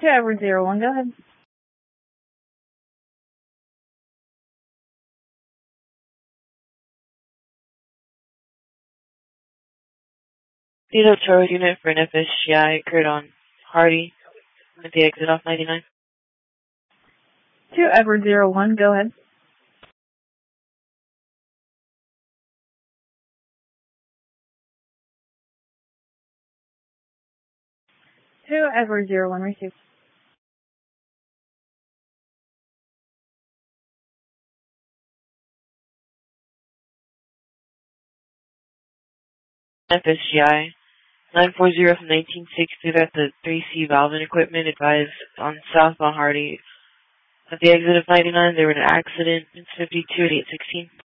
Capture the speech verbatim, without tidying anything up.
two Edward zero one, go ahead. Zero Charlie unit for an F S G I occurred on Hardy at the exit off ninety-nine. two Edward zero one, go ahead. two Edward zero one, received. F S G I nine four zero from nineteen sixty at the three C valve and equipment advised on southbound Hardy. At the exit of ninety-nine, there was an accident. It's fifty-two at eight sixteen.